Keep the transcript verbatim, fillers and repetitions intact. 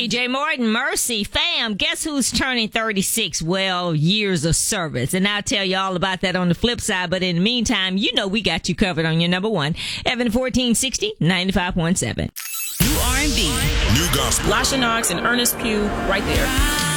J Morton, Mercy, fam, guess who's turning thirty-six? Well, years of service. And I'll tell you all about that on the flip side. But in the meantime, you know we got you covered on your number one. Evan fourteen sixty, ninety-five point seven. New R and B. New gospel. Lasha Knox and Ernest Pugh right there.